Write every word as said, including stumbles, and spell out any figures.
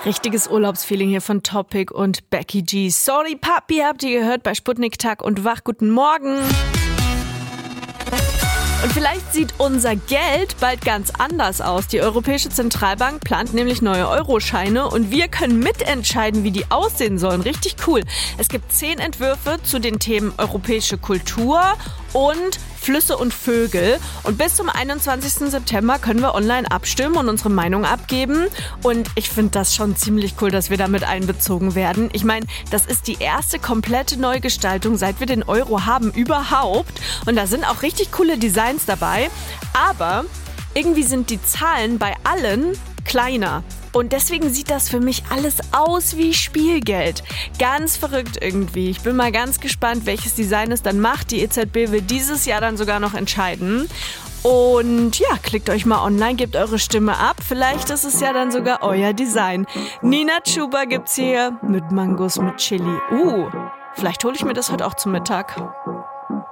Richtiges Urlaubsfeeling hier von Topic und Becky G. Sorry Papi, habt ihr gehört bei Sputnik Tag und Wach. Guten Morgen. Und vielleicht sieht unser Geld bald ganz anders aus. Die Europäische Zentralbank plant nämlich neue Euroscheine und wir können mitentscheiden, wie die aussehen sollen. Richtig cool. Es gibt zehn Entwürfe zu den Themen europäische Kultur und Flüsse und Vögel. Und bis zum einundzwanzigsten September können wir online abstimmen und unsere Meinung abgeben. Und ich finde das schon ziemlich cool, dass wir damit einbezogen werden. Ich meine, das ist die erste komplette Neugestaltung, seit wir den Euro haben, überhaupt. Und da sind auch richtig coole Designs dabei. Aber irgendwie sind die Zahlen bei allen kleiner. Und deswegen sieht das für mich alles aus wie Spielgeld. Ganz verrückt irgendwie. Ich bin mal ganz gespannt, welches Design es dann macht. Die E Z B will dieses Jahr dann sogar noch entscheiden. Und ja, klickt euch mal online, gebt eure Stimme ab. Vielleicht ist es ja dann sogar euer Design. Nina Chuba gibt's hier mit Mangos mit Chili. Uh, vielleicht hole ich mir das heute auch zum Mittag.